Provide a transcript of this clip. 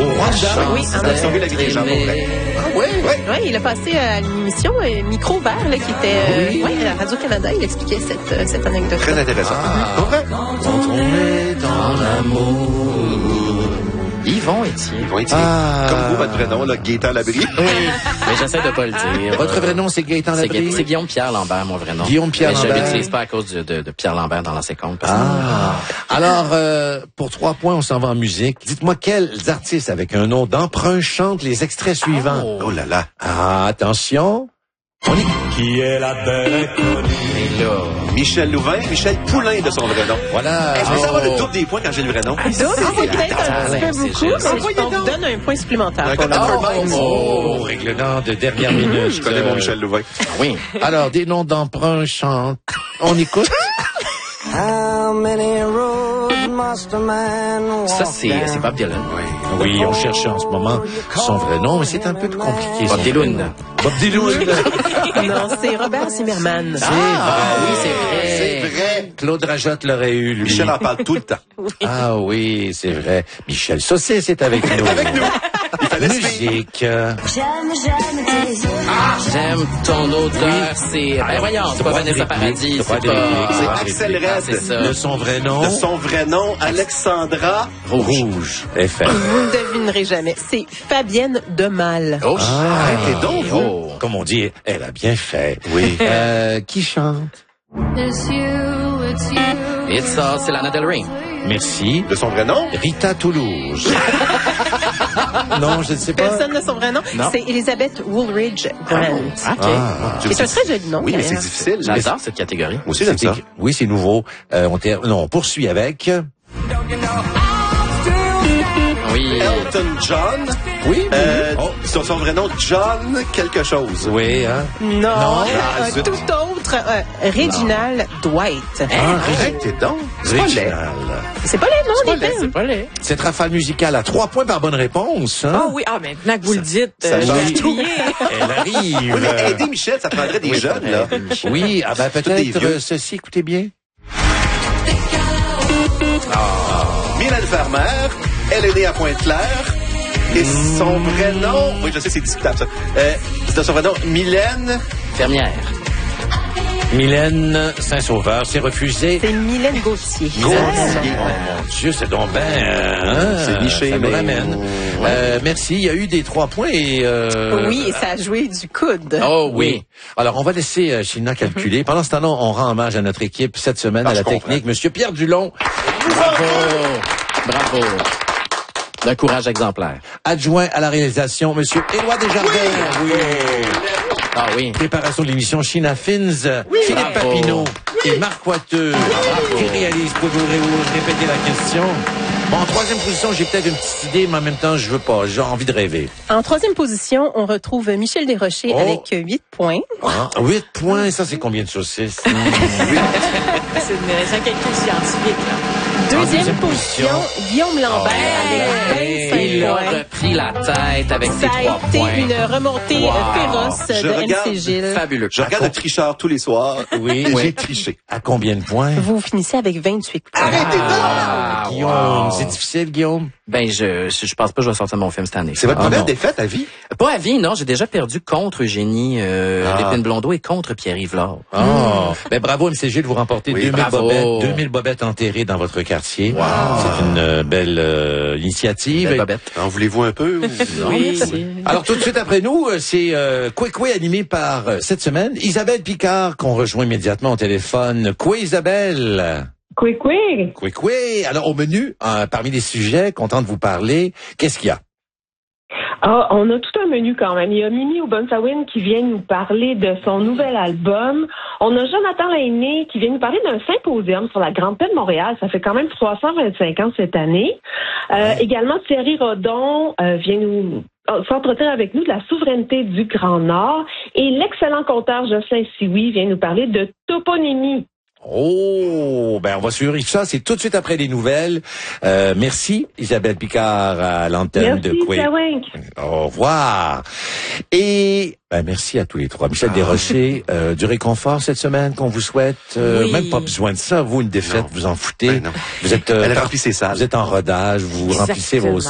Au Rwanda. Oui, il a sauvé la vie des gens, pour vrai. Ah oui? Oui, il a passé à l'émission Micro Vert, là, qui était à Radio-Canada. Il expliquait cette anecdote. Très intéressant. Pour vrai? Quand on est dans l'amour. Yvon Étier. Comme vous, votre vrai nom, là, Gaétan Labrie. Oui, mais j'essaie de pas le dire. Votre vrai nom, c'est Gaétan Labrie? C'est Guillaume-Pierre Lambert, mon vrai nom. Guillaume-Pierre Lambert. Mais je l'utilise pas à cause de Pierre Lambert dans l'ancien compte. Alors, pour 3 points, on s'en va en musique. Dites-moi quels artistes avec un nom d'emprunt chantent les extraits suivants. Oh là là. Ah, attention. On y... Qui est la belle inconnue? Et là... Michel Louvain, Michel Poulain de son vrai nom. Voilà. Je vais savoir le double des points quand j'ai le vrai nom. C'est peut-être un petit peu beaucoup, mais on vous donne un point supplémentaire. Oh, règlement de dernière minute. Je connais mon Michel Louvain. Oui. Alors, des noms d'emprunt chantent. On écoute. Ça, c'est Bob Dylan. Oui, on cherche en ce moment son vrai nom, mais c'est un peu compliqué. Bob Dylan. Bob Dylan. Non, c'est Robert Zimmerman. Oui, c'est vrai. Claude Rajotte l'aurait eu, lui. Michel en parle tout le temps. Ah oui, c'est vrai. Michel Saucisse est avec nous. Avec nous. Il fallait Musique. J'aime ton odeur. C'est... Ben voyons, c'est pas Vanessa Paradis. C'est Axel Red. C'est ça. De son vrai nom. De son vrai nom, Alexandra Rouge. FR. Vous ne devinerez jamais. C'est Fabienne Demal. Oh, arrêtez donc, vous. oh. Comme on dit, elle a bien fait. Oui. Qui chante? It's all, c'est Lana Del Rey. Merci. De son vrai nom? Rita Toulouse. Non, je ne sais pas. Personne n'a son vrai nom. Non. C'est Elizabeth Woolridge Grant. OK. C'est un très joli nom. Oui, mais c'est d'ailleurs. difficile. J'adore cette catégorie. Moi aussi, j'aime ça. Oui, c'est nouveau. On poursuit avec... Oui. Elton John. Oui. Sur son vrai nom, John quelque chose. Oui, hein? Non, zut. tout autre, Reginald Dwight. Arrêtez donc. C'est pas laid. C'est pas les noms des C'est films. pas laid. Cette rafale musicale a 3 points par bonne réponse. Hein? Ah oui, maintenant que vous le dites, ça je change vais tout. crier. Elle arrive. Oui, mais aider Michel, ça prendrait des jeunes, là. Oui, ah ben Tous des vieux. peut-être ceci, écoutez bien. Mylène Farmer, elle est née à Pointe-Claire. Et son vrai nom... Oui, je sais, c'est discutable, ça. C'est son vrai nom, Mylène... Fermière. Mylène Saint-Sauveur, c'est refusé. C'est Mylène Gauthier. Oh mon Dieu, c'est donc ben... C'est niché, ça me mais- ramène. Merci, il y a eu des 3 points et... Oui, et ça a joué du coude. Oh oui. Alors, on va laisser China calculer. Pendant ce temps-là, on rend hommage à notre équipe cette semaine à la je comprends. technique. Monsieur Pierre Dulon, Bravo. Bravo. D'un courage exemplaire. adjoint à la réalisation. Monsieur Éloi Desjardins. Oui. Ah oui. Préparation de l'émission China Fins. Philippe Bravo. Papineau et Marc Wateux qui réalise. Pouvez-vous répéter la question? Bon, en 3e position, j'ai peut-être une petite idée, mais en même temps, je veux pas. J'ai envie de rêver. En 3e position, on retrouve Michel Desrochers avec 8 points. 8 points, ça, c'est combien de saucisses? C'est quelqu'un de scientifique, là. 2e position, Guillaume Lambert avec 25 Il a points. repris la tête avec ses Ça 3 a été points. une remontée féroce Je de regarde MC Gilles. Fabuleux. Je regarde le tricheur tous les soirs. Oui. J'ai triché. À combien de points? Vous finissez avec 28 points. Arrêtez donc! Guillaume, wow. c'est difficile, Guillaume? Ben, je pense pas que je vais sortir mon film cette année. C'est votre Ah, première non. défaite à vie? Pas à vie, non. J'ai déjà perdu contre Eugénie Lépine Blondeau et contre Pierre-Yves Lard. Oh. Ben, bravo, MC Gilles, vous remportez Oui, 2000 bravo. bobettes, 2000 bobettes enterrées dans votre quartier. C'est une belle initiative. Belle bobette. En voulez-vous un peu? Oui. Alors, tout de suite après nous, c'est Quoi animé par, cette semaine, Isabelle Picard, qu'on rejoint immédiatement au téléphone. Quoi, Isabelle? Coué. Quoi. Alors, au menu, parmi les sujets, content de vous parler, qu'est-ce qu'il y a? Ah, on a tout un menu quand même. Il y a Mimi Obunsawin qui vient nous parler de son nouvel album. On a Jonathan Lainé qui vient nous parler d'un symposium sur la Grande Paix de Montréal. Ça fait quand même 325 ans cette année. Également, Thierry Rodon vient nous s'entretenir avec nous de la souveraineté du Grand Nord. Et l'excellent conteur Jocelyn Sioui vient nous parler de toponymie. Oh, ben on va suivre ça, c'est tout de suite après les nouvelles. Merci Isabelle Picard à l'antenne de Merci, Coué. Tawink. Au revoir. Et ben merci à tous les trois. Michel Desrochers, du réconfort cette semaine qu'on vous souhaite. Oui. Même pas besoin de ça. Vous, une défaite, Non. vous en foutez. Ben non. Vous êtes Elle remplit ses salles. Vous êtes en rodage, vous remplissez vos Exactement.